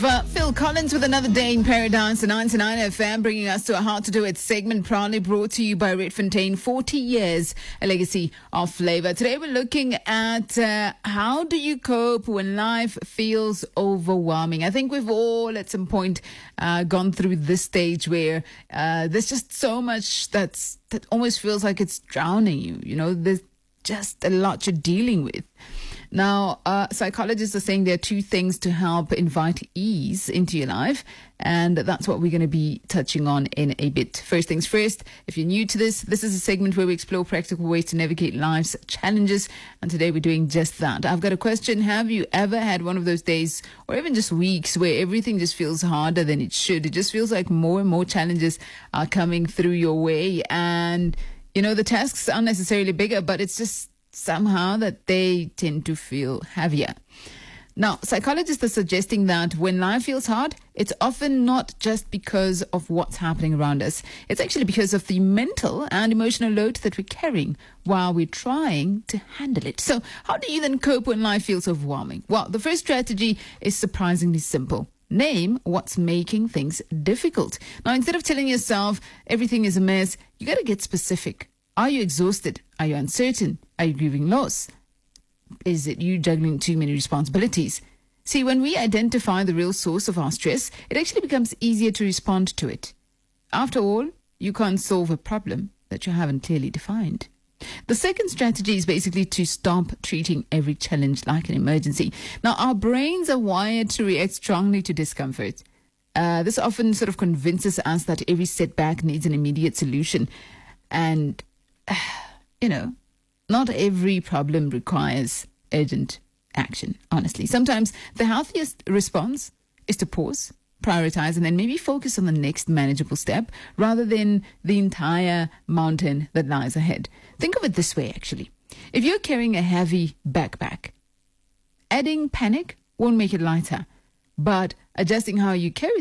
Phil Collins with Another Day in Paradise, the 99 FM, bringing us to a How to Do It segment, proudly brought to you by Red Fontaine. 40 years, a legacy of flavor. Today we're looking at how do you cope when life feels overwhelming. I think we've all at some point gone through this stage where there's just so much that almost feels like it's drowning you. You know, there's just a lot you're dealing with. Now, psychologists are saying there are two things to help invite ease into your life, and that's what we're going to be touching on in a bit. First things first, if you're new to this is a segment where we explore practical ways to navigate life's challenges, and today we're doing just that. I've got a question. Have you ever had one of those days, or even just weeks, where everything just feels harder than it should? It just feels like more and more challenges are coming through your way, and, you know, the tasks aren't necessarily bigger, but it's just somehow that they tend to feel heavier. Now, psychologists are suggesting that when life feels hard, it's often not just because of what's happening around us. It's actually because of the mental and emotional load that we're carrying while we're trying to handle it. So how do you then cope when life feels overwhelming? Well, the first strategy is surprisingly simple. Name what's making things difficult. Now, instead of telling yourself everything is a mess, you got to get specific. Are you exhausted? Are you uncertain? Are you grieving loss? Is it you juggling too many responsibilities? See, when we identify the real source of our stress, it actually becomes easier to respond to it. After all, you can't solve a problem that you haven't clearly defined. The second strategy is basically to stop treating every challenge like an emergency. Now, our brains are wired to react strongly to discomfort. This often sort of convinces us that every setback needs an immediate solution. And you know, not every problem requires urgent action, honestly. Sometimes the healthiest response is to pause, prioritize, and then maybe focus on the next manageable step rather than the entire mountain that lies ahead. Think of it this way, actually. If you're carrying a heavy backpack, adding panic won't make it lighter, but adjusting how you carry